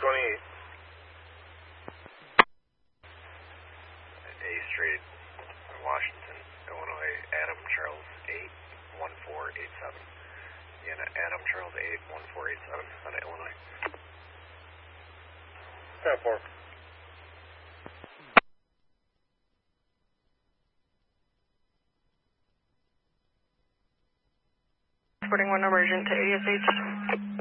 A Street, Washington, Illinois, Adam Charles 81487. Again, Adam Charles 81487 out of Illinois. 10-4. Reporting 1 emergent to ASH.